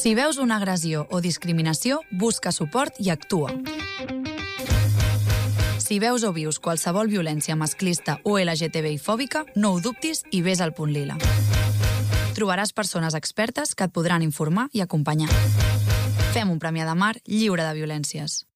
Si veus una agressió o discriminació, busca suport i actua. Si veus o vius qualsevol violència masclista o LGTBI-fòbica, no ho dubtis i vés al Punt Lila. Trobaràs persones expertes que et podran informar i acompanyar. Fem un Premià de Mar lliure de violències.